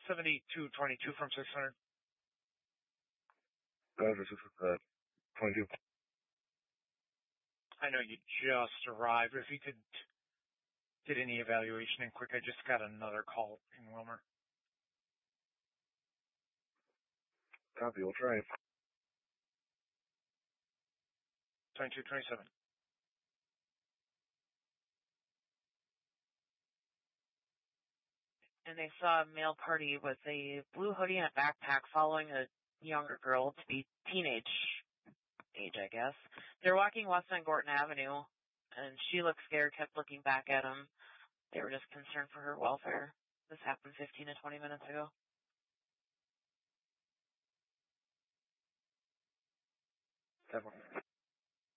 7222 from 600. Roger, 22. I know you just arrived. If you could get any evaluation in quick, I just got another call in Wilmer. Copy, we'll try. 2227. And they saw a male party with a blue hoodie and a backpack following a younger girl to be teenage age, I guess. They're walking west on Gorton Avenue, and she looked scared, kept looking back at him. They were just concerned for her welfare. This happened 15 to 20 minutes ago. Definitely.